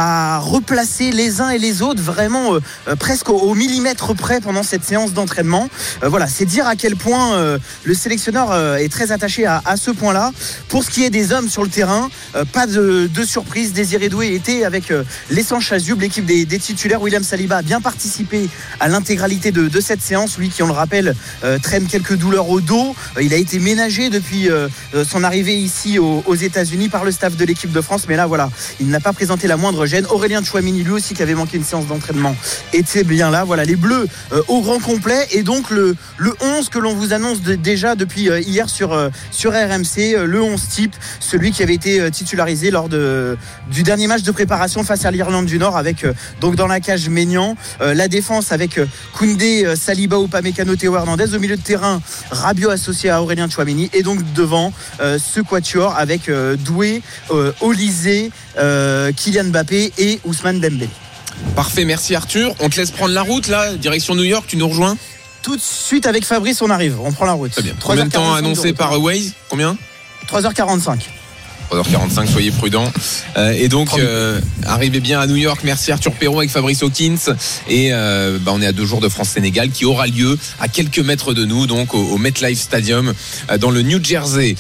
à replacer les uns et les autres vraiment euh, presque au, au millimètre près pendant cette séance d'entraînement. Euh, voilà, c'est dire à quel point euh, le sélectionneur euh, est très attaché à, à ce point-là. Pour ce qui est des hommes sur le terrain, euh, pas de, de surprise. Désiré Doué était avec euh, l'essence Chasuble, l'équipe des, des titulaires. William Saliba a bien participé à l'intégralité de, de cette séance, lui qui, on le rappelle, euh, traîne quelques douleurs au dos. Euh, il a été ménagé depuis euh, son arrivée ici aux, aux États-Unis par le staff de l'équipe de France, mais là voilà, il n'a pas présenté la moindre gêne. Aurélien Tchouameni, lui aussi qui avait manqué une séance d'entraînement, était bien là. Voilà, les Bleus euh, au grand complet, et donc le, le onze que l'on vous annonce de, déjà depuis euh, hier sur, euh, sur R M C, euh, le onze type, celui qui avait été euh, titularisé lors de, du dernier match de préparation face à l'Irlande du Nord, avec euh, donc dans la cage Maignan, euh, la défense avec euh, Koundé, euh, Saliba, Upamecano, Théo Hernandez, au milieu de terrain Rabiot associé à Aurélien Tchouameni, et donc devant euh, ce quatuor avec euh, Doué, euh, Olysée, euh, Kylian Mbappé et Ousmane Dembélé. Parfait, merci Arthur. On te laisse prendre la route là, direction New York, tu nous rejoins? Tout de suite avec Fabrice, on arrive, on prend la route. Très bien. Combien de temps annoncé par Waze? Combien? trois heures quarante-cinq. trois heures quarante-cinq, soyez prudents. Euh, et donc, euh, arrivez bien à New York. Merci Arthur Perrault avec Fabrice Hawkins. Et euh, bah, on est à deux jours de France-Sénégal qui aura lieu à quelques mètres de nous, donc au, au MetLife Stadium euh, dans le New Jersey.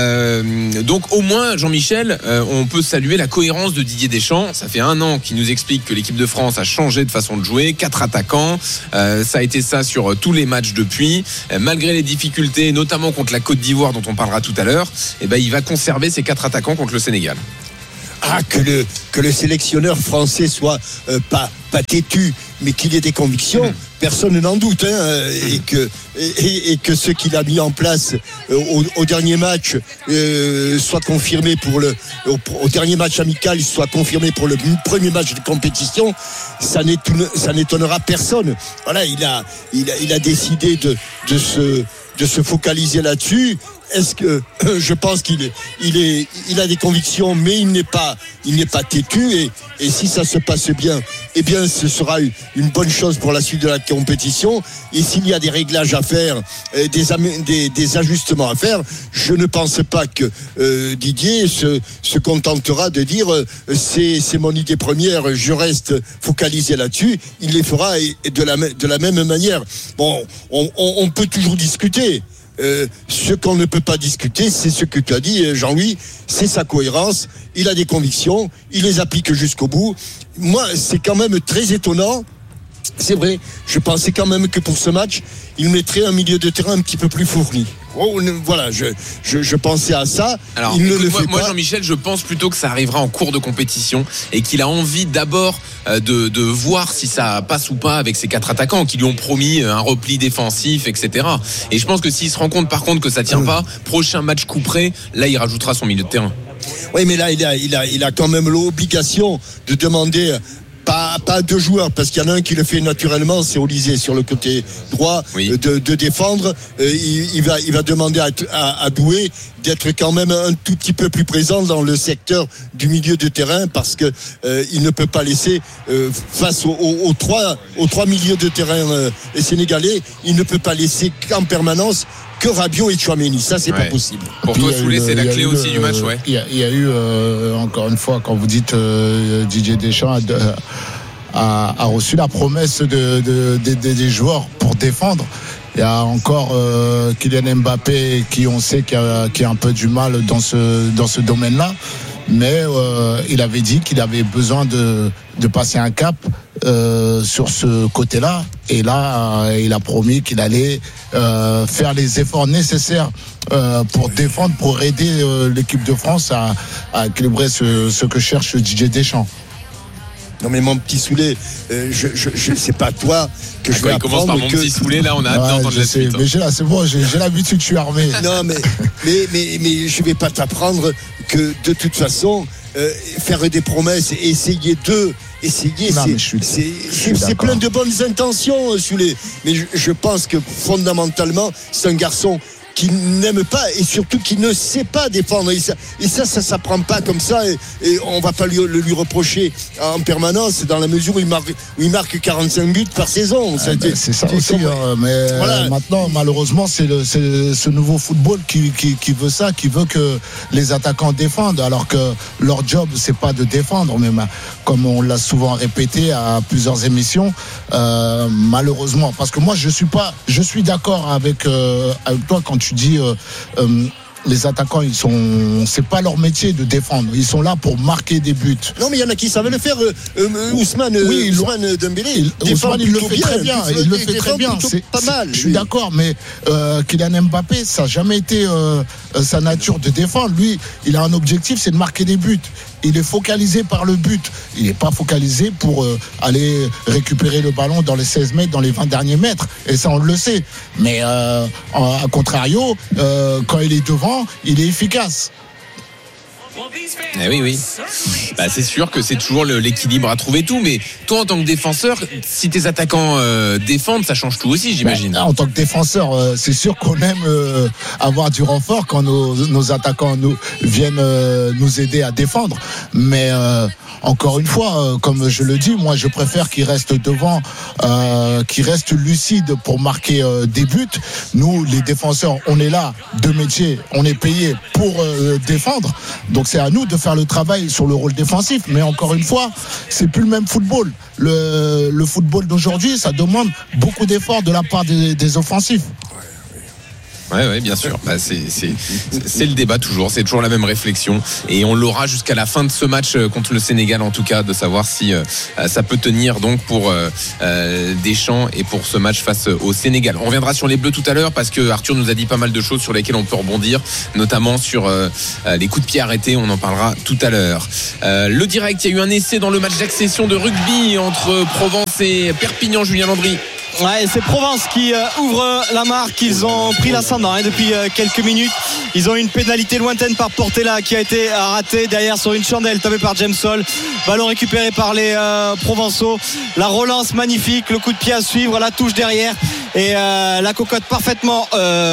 Euh, donc au moins, Jean-Michel, euh, on peut saluer la cohérence de Didier Deschamps. Ça fait un an qu'il nous explique que l'équipe de France a changé de façon de jouer. Quatre attaquants. Euh, ça a été ça sur euh, tous les matchs depuis. Euh, malgré les difficultés, notamment contre la Côte d'Ivoire dont on parlera tout à l'heure, et ben, il va conserver ces quatre attaquants contre le Sénégal. Ah, que le, que le sélectionneur français soit euh, pas, pas têtu, mais qu'il ait des convictions, mmh. personne n'en doute, hein, mmh. et, que, et, et que ce qu'il a mis en place euh, au, au dernier match euh, soit confirmé pour le au, au dernier match amical, soit confirmé pour le premier match de compétition, ça, n'étonne, ça n'étonnera personne. Voilà, il a, il a, il a décidé de, de se de se focaliser là-dessus. Est-ce que je pense qu'il est, il est, il a des convictions, mais il n'est pas, il n'est pas têtu. Et, et si ça se passe bien, eh bien, ce sera une bonne chose pour la suite de la compétition. Et s'il y a des réglages à faire, des, des, des ajustements à faire, je ne pense pas que euh, Didier se, se contentera de dire euh, c'est, c'est mon idée première, je reste focalisé là-dessus. Il les fera de la, de la même manière. Bon, on, on, on peut toujours discuter. Euh, ce qu'on ne peut pas discuter, c'est ce que tu as dit, Jean-Louis, c'est sa cohérence. Il a des convictions, il les applique jusqu'au bout. Moi, c'est quand même très étonnant. C'est vrai, je pensais quand même que pour ce match, il mettrait un milieu de terrain un petit peu plus fourni. Oh, voilà, je, je, je pensais à ça. Alors, il ne écoute, le moi, fait moi pas. Jean-Michel, je pense plutôt que ça arrivera en cours de compétition et qu'il a envie d'abord euh, de, de voir si ça passe ou pas avec ces quatre attaquants qui lui ont promis un repli défensif, et cetera. Et je pense que s'il se rend compte par contre que ça tient pas, prochain match coup près, là il rajoutera son milieu de terrain. Oui, mais là il a, il a, il a quand même l'obligation de demander. Pas, pas deux joueurs, parce qu'il y en a un qui le fait naturellement, c'est Olysée sur le côté droit, oui. de, de défendre. Euh, il, il, va, il va demander à, à, à Doué d'être quand même un tout petit peu plus présent dans le secteur du milieu de terrain, parce que euh, il ne peut pas laisser euh, face aux, aux, aux trois aux trois milieux de terrain euh, sénégalais, il ne peut pas laisser qu'en permanence que Rabiot et Tchouameni, ça c'est ouais. pas possible. Pour toi, Soulé, c'est la clé aussi le, du match, ouais. Il y a, il y a eu euh, encore une fois, quand vous dites euh, Didier Deschamps a, a, a reçu la promesse de, de, de, de, des joueurs pour défendre. Il y a encore euh, Kylian Mbappé qui on sait qui a, qui a un peu du mal dans ce dans ce domaine-là. Mais euh, il avait dit qu'il avait besoin de, de passer un cap euh, sur ce côté-là. Et là, euh, il a promis qu'il allait euh, faire les efforts nécessaires euh, pour défendre, pour aider euh, l'équipe de France à, à équilibrer ce, ce que cherche Didier Deschamps. Non mais mon petit Soulé, euh, je, je, je c'est pas toi que je vais apprendre. Il commence par mon que... petit Soulé, là on a hâte ouais, d'entendre la sais, suite. Mais j'ai là, c'est bon, j'ai, j'ai l'habitude, je suis armé. Non mais mais mais mais je vais pas t'apprendre que de toute façon euh, faire des promesses et essayer de essayer non, c'est, suis, c'est, c'est, c'est plein de bonnes intentions, Soulé. Mais je, je pense que fondamentalement c'est un garçon qui n'aime pas et surtout qui ne sait pas défendre, et ça et ça ça s'apprend pas comme ça, et, et on va pas lui, le lui reprocher en permanence dans la mesure où il marque, où il marque quarante-cinq buts par saison. Ah ben c'est ça aussi, hein, mais voilà. Maintenant malheureusement c'est, le, c'est ce nouveau football qui, qui, qui veut ça, qui veut que les attaquants défendent, alors que leur job c'est pas de défendre, mais comme on l'a souvent répété à plusieurs émissions, euh, malheureusement, parce que moi je suis pas, je suis d'accord avec, euh, avec toi quand tu Tu dis euh, euh, les attaquants, ils sont, c'est pas leur métier de défendre. Ils sont là pour marquer des buts. Non, mais il y en a qui savent le faire. Euh, euh, Ousmane, oui, Ousmane Dembélé, il, Ousmane, il le fait bien, très bien. Il le fait très bien. C'est pas mal. Je suis d'accord, mais euh, Kylian Mbappé, ça n'a jamais été euh, sa nature de défendre. Lui, il a un objectif, c'est de marquer des buts. Il est focalisé par le but. Il n'est pas focalisé pour euh, aller récupérer le ballon dans les seize mètres, dans les vingt derniers mètres. Et ça, on le sait. Mais euh, à contrario, euh, quand il est devant, il est efficace. Eh oui, oui. Bah, c'est sûr que c'est toujours le, l'équilibre à trouver tout. Mais toi, en tant que défenseur, si tes attaquants euh, défendent, ça change tout aussi, j'imagine. Bah, en tant que défenseur, euh, c'est sûr qu'on aime euh, avoir du renfort quand nos, nos attaquants nous viennent euh, nous aider à défendre. Mais euh, encore une fois, euh, comme je le dis, moi, je préfère qu'ils restent devant, euh, qu'ils restent lucides pour marquer euh, des buts. Nous, les défenseurs, on est là de métier, on est payé pour euh, défendre. Donc c'est à nous de faire le travail sur le rôle défensif. Mais encore une fois, c'est plus le même football. Le, le football d'aujourd'hui, ça demande beaucoup d'efforts de la part des, des offensifs. Ouais, ouais, bien sûr. Bah, c'est, c'est, c'est le débat toujours. C'est toujours la même réflexion. Et on l'aura jusqu'à la fin de ce match contre le Sénégal, en tout cas, de savoir si euh, ça peut tenir donc pour euh, euh, Deschamps et pour ce match face au Sénégal. On reviendra sur les Bleus tout à l'heure parce que Arthur nous a dit pas mal de choses sur lesquelles on peut rebondir, notamment sur euh, les coups de pied arrêtés. On en parlera tout à l'heure. Euh, le direct, il y a eu un essai dans le match d'accession de rugby entre Provence et Perpignan. Julien Landry. Ouais, c'est Provence qui euh, ouvre la marque. Ils ont pris l'ascendant hein, depuis euh, quelques minutes. Ils ont eu une pénalité lointaine par Portela qui a été ratée derrière sur une chandelle tapée par James Hall. Ballon récupéré par les euh, Provençaux. La relance magnifique, le coup de pied à suivre, la touche derrière et euh, la cocotte parfaitement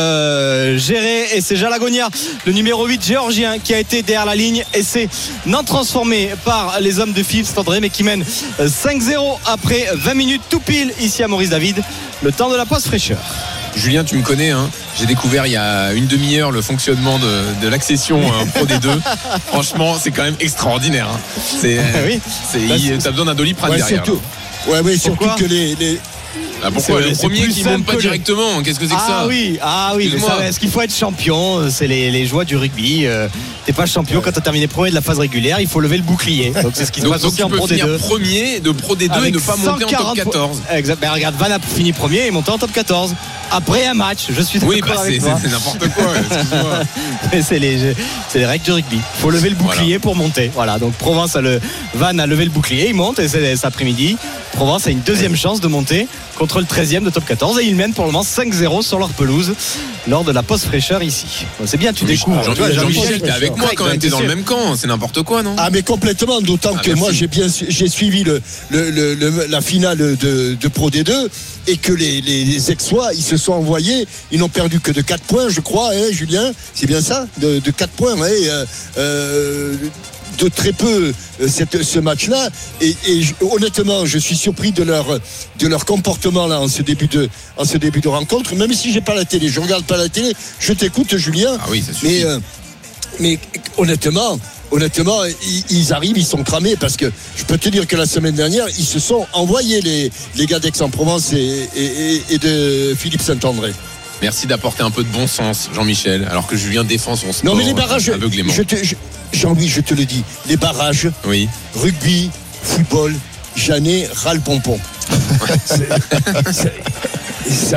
euh, gérée. Et c'est Jalagonia, le numéro huit géorgien, qui a été derrière la ligne. Et c'est non transformé par les hommes de Philippe André, mais qui mène cinq zéro après vingt minutes tout pile ici à Maurice David. Le temps de la pause fraîcheur. Julien, tu me connais, hein. J'ai découvert il y a une demi-heure le fonctionnement de, de l'accession hein, Pro D deux. Franchement, c'est quand même extraordinaire. Hein. C'est, oui. c'est, bah, il, t'as besoin d'un Doliprane ouais, derrière. Surtout, ouais, ouais, surtout que les, les... Ah, pourquoi c'est, le premier qui ne monte pas directement? Qu'est-ce que c'est que ah, ça? Ah oui, ah oui, mais ça, est-ce qu'il faut être champion? C'est les, les joies du rugby. Euh, t'es pas champion quand t'as terminé premier de la phase régulière, il faut lever le bouclier. Donc c'est ce qui se passe aussi en Pro D deux. Donc tu peux finir premier de Pro D deux avec et ne pas monter en top quatorze. Exact. Ben regarde, Van a fini premier et est monté en top quatorze. Après un match, je suis d'accord oui, bah avec c'est, toi. C'est, c'est n'importe quoi. Excuse-moi. Mais c'est les, c'est les règles du rugby. Il faut lever le bouclier voilà. pour monter. Voilà. Donc Provence a le, Van a levé le bouclier, il monte et c'est cet après-midi. Provence a une deuxième chance de monter contre le treizième de top quatorze et ils mènent pour le moment cinq zéro sur leur pelouse lors de la pause fraîcheur ici. Bon, c'est bien, tu découvres. Jean, Jean, Jean-Michel, t'es avec moi quand même, t'es dans le même camp, c'est n'importe quoi, non? Ah mais complètement, d'autant ah, que merci. Moi j'ai bien j'ai suivi le, le, le, le la finale de, de Pro D deux et que les, les, les Aixois ils se sont envoyés, ils n'ont perdu que de quatre points, je crois, hein, Julien, c'est bien ça, de, de quatre points, ouais, euh, euh, de très peu cette, ce match-là et, et je, honnêtement je suis surpris de leur de leur comportement là en ce début de en ce début de rencontre, même si j'ai pas la télé, je regarde pas la télé, je t'écoute Julien. Ah oui, ça suffit. Mais euh, mais honnêtement honnêtement ils, ils arrivent, ils sont cramés parce que je peux te dire que la semaine dernière ils se sont envoyés les les gars d'Aix-en-Provence et, et, et de Philippe Saint-André. Merci d'apporter un peu de bon sens, Jean-Michel, alors que Julien défend son sport. Non mais les barrages, aveuglément. Je te, je, Jean-Louis, je te le dis, les barrages, oui. Rugby, football, Jeannet, ras le pompon. c'est, c'est, ça,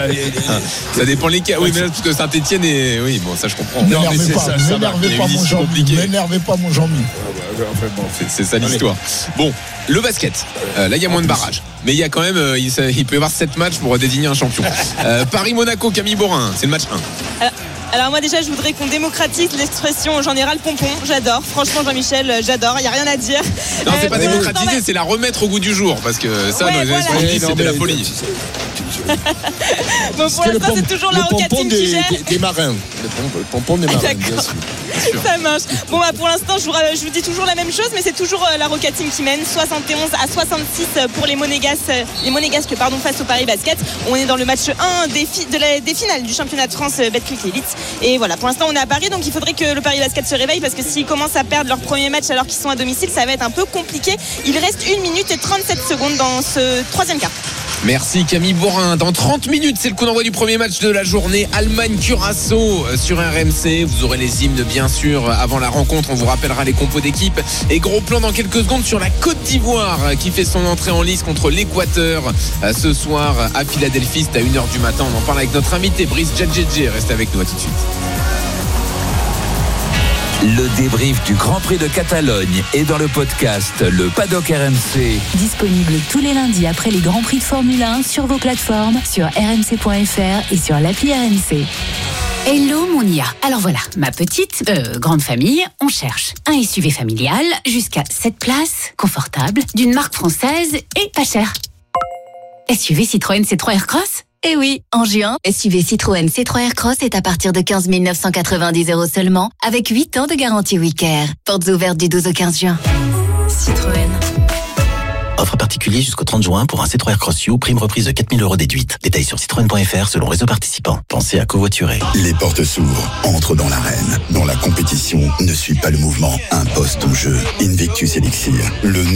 ça dépend lesquels. Oui, mais là, parce que Saint-Etienne est. Oui, bon, ça je comprends. Non, mais c'est pas, ça, m'énervez ça pas, mon Jean-Mi. M'énervez pas mon Jean-Mi. Enfin, bon, c'est, c'est ça l'histoire. Bon, le basket. Euh, là, il y a moins de barrages. Mais il y a quand même. Euh, il, il peut y avoir sept matchs pour désigner un champion. Euh, Paris-Monaco, Camille Borin, c'est le match un. Alors, alors moi déjà je voudrais qu'on démocratise l'expression j'en ai ras le pompon, j'adore, franchement Jean-Michel, j'adore, il n'y a rien à dire. Non, c'est euh, pas démocratiser, la... c'est la remettre au goût du jour, parce que ça ouais, dans les années soixante-dix c'était de la folie. Bon, pour l'instant c'est toujours la Rocatine qui gère. Des, des marins, le pompon des marins, bien sûr. Ça marche. Bon bah pour l'instant je vous, je vous dis toujours la même chose, mais c'est toujours la Rocatine qui mène, soixante et onze à soixante-six pour les Monégasques, les Monégasques pardon, face au Paris Basket. On est dans le match un des, fi- de la, des finales du championnat de France Betclic Elite. Et voilà, pour l'instant on est à Paris, donc il faudrait que le Paris Basket se réveille, parce que s'ils commencent à perdre leur premier match alors qu'ils sont à domicile, ça va être un peu compliqué. Il reste une minute et trente-sept secondes dans ce troisième quart. Merci Camille Borin. Dans trente minutes, c'est le coup d'envoi du premier match de la journée. Allemagne-Curaçao sur R M C. Vous aurez les hymnes bien sûr avant la rencontre. On vous rappellera les compos d'équipe. Et gros plan dans quelques secondes sur la Côte d'Ivoire qui fait son entrée en lice contre l'Équateur ce soir à Philadelphie. C'est à une heure du matin. On en parle avec notre invité Brice Djadjedje. Restez avec nous, à tout de suite. Le débrief du Grand Prix de Catalogne est dans le podcast Le Paddock R M C. Disponible tous les lundis après les Grands Prix de Formule un sur vos plateformes, sur r m c point f r et sur l'appli R M C. Hello Monia. Alors voilà, ma petite, euh, grande famille, on cherche un S U V familial jusqu'à sept places, confortable, d'une marque française et pas cher. S U V Citroën C trois Aircross ? Eh oui, en juin, S U V Citroën C trois Aircross est à partir de quinze mille neuf cent quatre-vingt-dix euros seulement, avec huit ans de garantie WeCare. Portes ouvertes du douze au quinze juin. Citroën. Offre particulier jusqu'au trente juin pour un C trois Aircross U, prime reprise de quatre mille euros déduite. Détails sur citroën point f r selon réseau participant. Pensez à covoiturer. Les portes s'ouvrent, entre dans l'arène. Dans la compétition, ne suit pas le mouvement, imposte ton jeu. Invictus Elixir, le